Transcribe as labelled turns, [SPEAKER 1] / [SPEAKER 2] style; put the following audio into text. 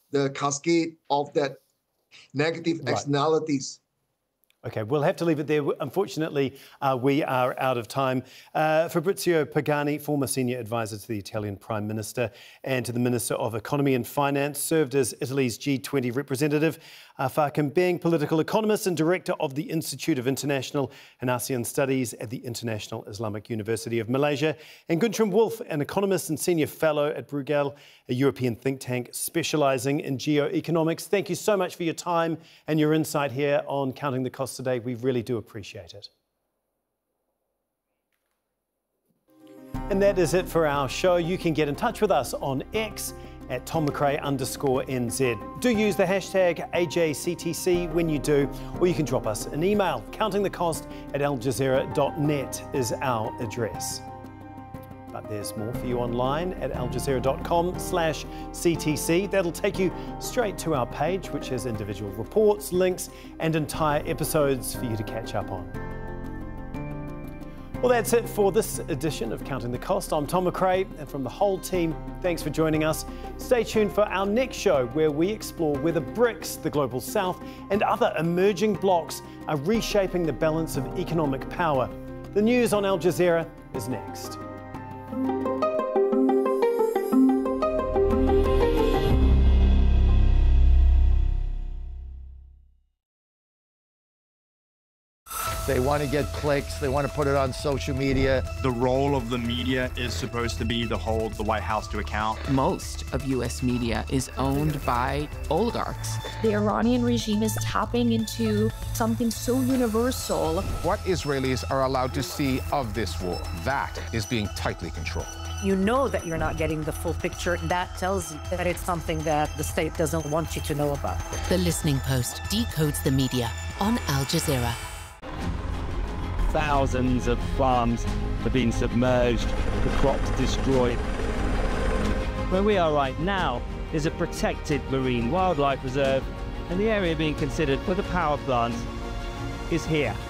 [SPEAKER 1] the cascade of that negative externalities.
[SPEAKER 2] OK, we'll have to leave it there. Unfortunately, we are out of time. Fabrizio Pagani, former senior advisor to the Italian Prime Minister and to the Minister of Economy and Finance, served as Italy's G20 representative. Fakim Beng, political economist and director of the Institute of International and ASEAN Studies at the International Islamic University of Malaysia. And Guntram Wolff, an economist and senior fellow at Bruegel, a European think tank specialising in geoeconomics. Thank you so much for your time and your insight here on Counting the Cost today. We really do appreciate it. And that is it for our show. You can get in touch with us on X at TomMcRae_NZ. Do use the hashtag AJCTC when you do, or you can drop us an email. countingthecost@aljazeera.net is our address. But there's more for you online at aljazeera.com/CTC. That'll take you straight to our page, which has individual reports, links, and entire episodes for you to catch up on. Well, that's it for this edition of Counting the Cost. I'm Tom McRae, and from the whole team, thanks for joining us. Stay tuned for our next show, where we explore whether BRICS, the Global South, and other emerging blocs are reshaping the balance of economic power. The news on Al Jazeera is next.
[SPEAKER 3] They want to get clicks. They want to put it on social media.
[SPEAKER 4] The role of the media is supposed to be to hold the White House to account.
[SPEAKER 5] Most of U.S. media is owned by oligarchs.
[SPEAKER 6] The Iranian regime is tapping into something so universal.
[SPEAKER 7] What Israelis are allowed to see of this war, that is being tightly controlled.
[SPEAKER 8] You know that you're not getting the full picture. That tells you that it's something that the state doesn't want you to know about.
[SPEAKER 9] The Listening Post decodes the media on Al Jazeera.
[SPEAKER 10] Thousands of farms have been submerged, the crops destroyed. Where we are right now is a protected marine wildlife reserve, and the area being considered for the power plant is here.